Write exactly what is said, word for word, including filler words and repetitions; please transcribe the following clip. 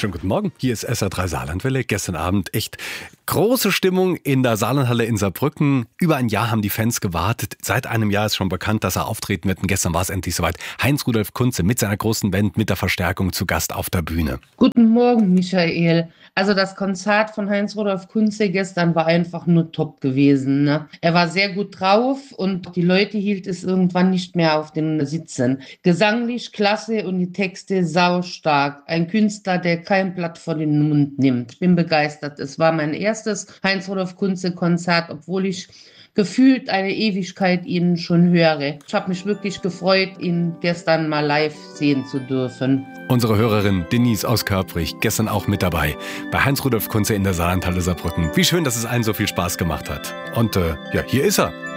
Schönen guten Morgen, hier ist S R drei Saarlandwelle. Gestern Abend echt große Stimmung in der Saarlandhalle in Saarbrücken. Über ein Jahr haben die Fans gewartet. Seit einem Jahr ist schon bekannt, dass er auftreten wird. Und gestern war es endlich soweit. Heinz-Rudolf Kunze mit seiner großen Band, mit der Verstärkung zu Gast auf der Bühne. Guten Morgen, Michael. Also das Konzert von Heinz-Rudolf Kunze gestern war einfach nur top gewesen. Ne? Er war sehr gut drauf und die Leute hielt es irgendwann nicht mehr auf den Sitzen. Gesanglich klasse und die Texte saustark. Ein Künstler, der kein Blatt vor den Mund nimmt. Ich bin begeistert. Es war mein erstes Heinz-Rudolf Kunze-Konzert, obwohl ich gefühlt eine Ewigkeit ihn schon höre. Ich habe mich wirklich gefreut, ihn gestern mal live sehen zu dürfen. Unsere Hörerin Denise aus Körprich, gestern auch mit dabei, bei Heinz-Rudolf Kunze in der Saarlandhalle Saarbrücken. Wie schön, dass es allen so viel Spaß gemacht hat. Und äh, ja, hier ist er.